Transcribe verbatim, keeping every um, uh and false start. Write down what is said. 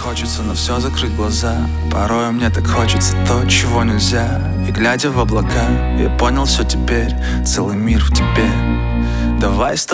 хочется на все закрыть глаза. Порой мне так хочется то, чего нельзя. И глядя в облака, я понял все теперь, целый мир в тебе. Давай с